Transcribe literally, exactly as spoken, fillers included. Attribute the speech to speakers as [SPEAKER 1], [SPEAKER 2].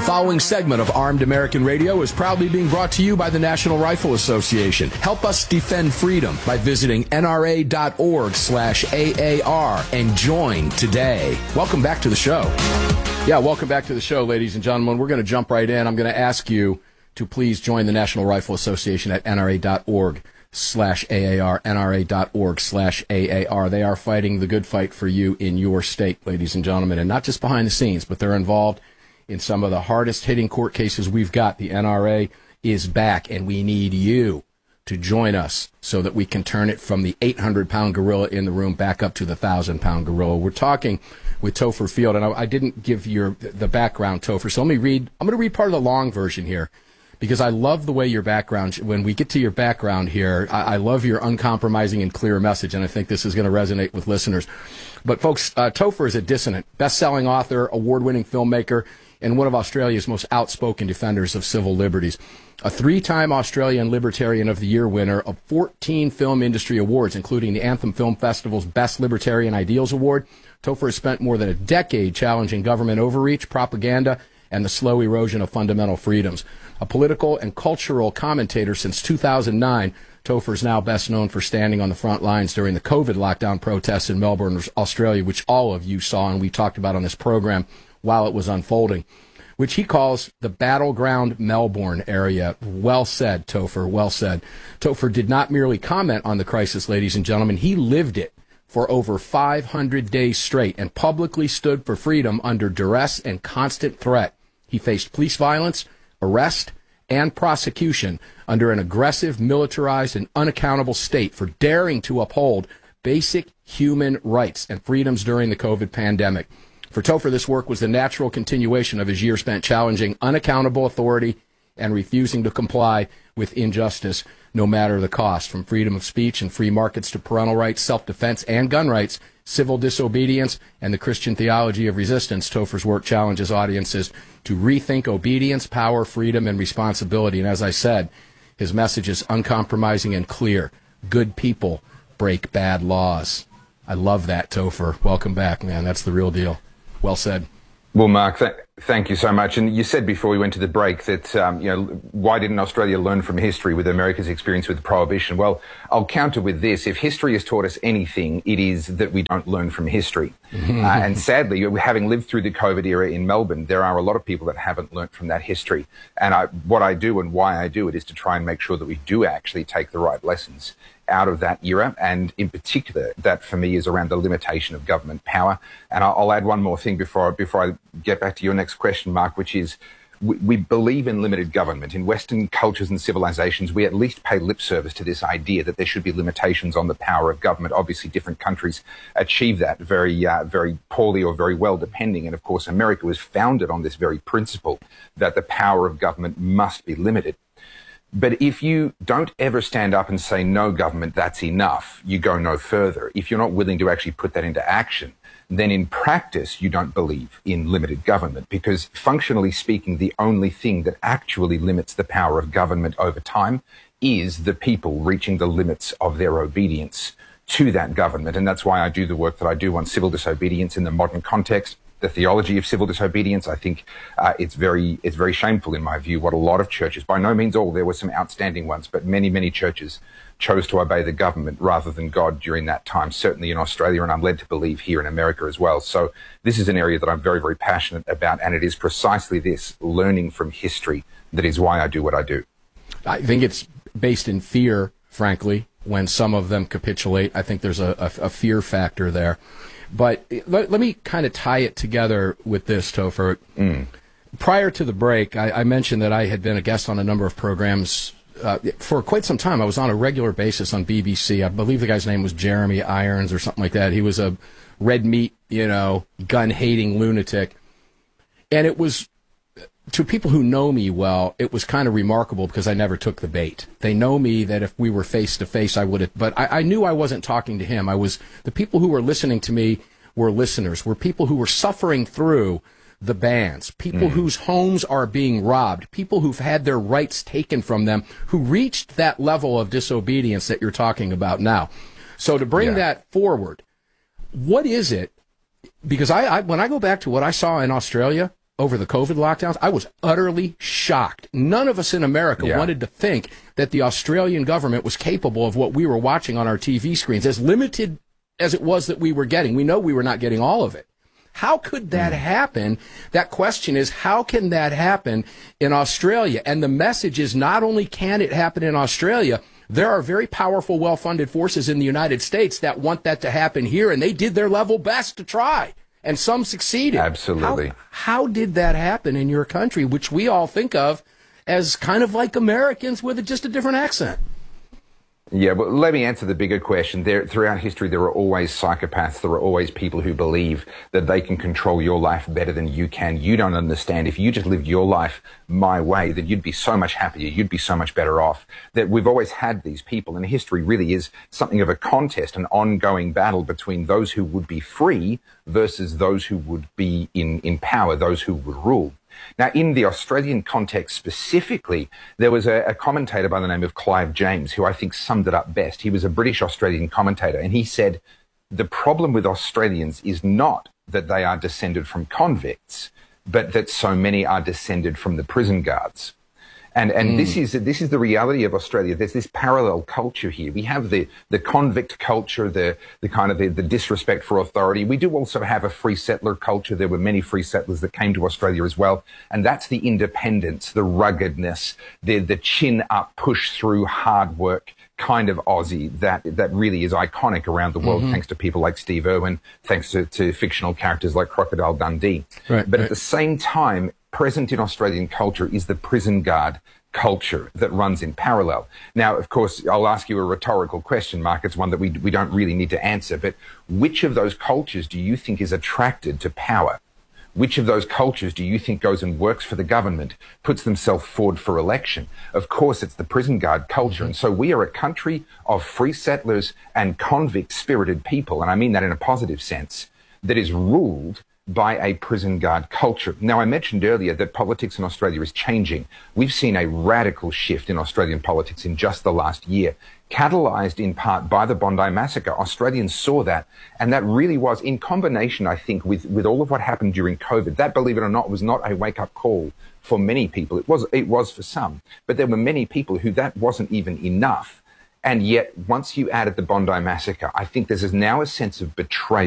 [SPEAKER 1] The following segment of Armed American Radio is proudly being brought to you by the National Rifle Association. Help us defend freedom by visiting nra.org slash AAR and join today. Welcome back to the show. Yeah, welcome back to the show, ladies and gentlemen. We're going to jump right in. I'm going to ask you to please join the National Rifle Association at nra.org slash AAR, nra.org slash AAR. They are fighting the good fight for you in your state, ladies and gentlemen, and not just behind the scenes, but they're involved in some of the hardest hitting court cases we've got. The N R A is back, and we need you to join us so that we can turn it from the eight hundred pound gorilla in the room back up to the one thousand pound gorilla. We're talking with Topher Field, and I, I didn't give your the background, Topher, so let me read. I'm going to read part of the long version here, because I love the way your background, when we get to your background here, I, I love your uncompromising and clear message, and I think this is going to resonate with listeners. But, folks, uh, Topher is a dissident, best-selling author, award-winning filmmaker, and one of Australia's most outspoken defenders of civil liberties. A three-time Australian Libertarian of the Year winner of fourteen film industry awards, including the Anthem Film Festival's Best Libertarian Ideals Award. Topher has spent more than a decade challenging government overreach, propaganda, and the slow erosion of fundamental freedoms. A political and cultural commentator since two thousand nine, Topher is now best known for standing on the front lines during the COVID lockdown protests in Melbourne, Australia, which all of you saw and we talked about on this program while it was unfolding, which he calls the battleground Melbourne area. Well said, Topher, well said. Topher did not merely comment on the crisis, ladies and gentlemen. He lived it for over five hundred days straight and publicly stood for freedom under duress and constant threat. He faced police violence, arrest, and prosecution under an aggressive, militarized, and unaccountable state for daring to uphold basic human rights and freedoms during the COVID pandemic. For Topher, this work was the natural continuation of his year spent challenging unaccountable authority and refusing to comply with injustice, no matter the cost. From freedom of speech and free markets to parental rights, self-defense, and gun rights, civil disobedience, and the Christian theology of resistance, Topher's work challenges audiences to rethink obedience, power, freedom, and responsibility. And as I said, his message is uncompromising and clear. Good people break bad laws. I love that, Topher. Welcome back, man. That's the real deal. Well said.
[SPEAKER 2] Well, Mark, th- thank you so much. And you said before we went to the break that, um, you know, why didn't Australia learn from history with America's experience with Prohibition? Well, I'll counter with this. If history has taught us anything, it is that we don't learn from history. uh, and sadly, having lived through the COVID era in Melbourne, there are a lot of people that haven't learnt from that history. And I, what I do and why I do it is to try and make sure that we do actually take the right lessons out of that era, and in particular, that for me is around the limitation of government power. And I'll, I'll add one more thing before before I get back to your next question, Mark, which is we, we believe in limited government. In Western cultures and civilizations, we at least pay lip service to this idea that there should be limitations on the power of government. Obviously, different countries achieve that very, uh, very poorly or very well, depending. And of course, America was founded on this very principle that the power of government must be limited. But if you don't ever stand up and say, no, government, that's enough, you go no further. If you're not willing to actually put that into action, then in practice, you don't believe in limited government, because functionally speaking, the only thing that actually limits the power of government over time is the people reaching the limits of their obedience to that government. And that's why I do the work that I do on civil disobedience in the modern context. The theology of civil disobedience, I think uh, it's very it's very shameful in my view what a lot of churches, by no means all, there were some outstanding ones, but many, many churches chose to obey the government rather than God during that time, certainly in Australia, and I'm led to believe here in America as well. So this is an area that I'm very, very passionate about, and it is precisely this, learning from history, that is why I do what I do.
[SPEAKER 1] I think it's based in fear, frankly, when some of them capitulate. I think there's a, a, a fear factor there. But let, let me kind of tie it together with this, Topher. Mm. Prior to the break, I, I mentioned that I had been a guest on a number of programs uh, for quite some time. I was on a regular basis on B B C. I believe the guy's name was Jeremy Irons or something like that. He was a red meat, you know, gun-hating lunatic. And it was, to people who know me well, it was kind of remarkable because I never took the bait. They know me that if we were face to face, I would have, but I, I knew I wasn't talking to him. I was, the people who were listening to me were listeners, were people who were suffering through the bans, people mm. whose homes are being robbed, people who've had their rights taken from them, who reached that level of disobedience that you're talking about now. So to bring yeah. that forward, what is it? Because I, I, when I go back to what I saw in Australia, over the COVID lockdowns, I was utterly shocked. None of us in America
[SPEAKER 2] yeah.
[SPEAKER 1] wanted to think that the Australian government was capable of what we were watching on our T V screens, as limited as it was that we were getting. We know we were not getting all of it. How could that happen? That question is, how can that happen in Australia? And the message is, not only can it happen in Australia, there are very powerful, well-funded forces in the United States that want that to happen here, and they did their level best to try, and some succeeded.
[SPEAKER 2] Absolutely.
[SPEAKER 1] How, how did that happen in your country, which we all think of as kind of like Americans with just a different accent?
[SPEAKER 2] Yeah, well, let me answer the bigger question. There, throughout history, there are always psychopaths. There are always people who believe that they can control your life better than you can. You don't understand. If you just lived your life my way, then you'd be so much happier. You'd be so much better off. That we've always had these people, and history really is something of a contest, an ongoing battle between those who would be free versus those who would be in, in power, those who would rule. Now, in the Australian context specifically, there was a, a commentator by the name of Clive James who I think summed it up best. He was a British-Australian commentator, and he said, the problem with Australians is not that they are descended from convicts, but that so many are descended from the prison guards. And and mm. this is this is the reality of Australia. There's this parallel culture here. We have the the convict culture, the the kind of the, the disrespect for authority. We do also have a free settler culture. There were many free settlers that came to Australia as well, and that's the independence, the ruggedness, the the chin up, push through, hard work kind of Aussie that that really is iconic around the world, mm-hmm. thanks to people like Steve Irwin, thanks to, to fictional characters like Crocodile Dundee.
[SPEAKER 1] Right,
[SPEAKER 2] but
[SPEAKER 1] right.
[SPEAKER 2] at the same time, present in Australian culture is the prison guard culture that runs in parallel. Now, of course, I'll ask you a rhetorical question, Mark. It's one that we we don't really need to answer. But which of those cultures do you think is attracted to power? Which of those cultures do you think goes and works for the government, puts themselves forward for election? Of course, it's the prison guard culture. And so we are a country of free settlers and convict-spirited people, and I mean that in a positive sense, that is ruled by a prison guard culture. Now, I mentioned earlier that politics in Australia is changing. We've seen a radical shift in Australian politics in just the last year, catalyzed in part by the Bondi massacre. Australians saw that, and that really was, in combination, I think, with, with all of what happened during COVID. That, believe it or not, was not a wake-up call for many people. It was, it was for some, but there were many people who that wasn't even enough. And yet, once you added the Bondi massacre, I think there's now a sense of betrayal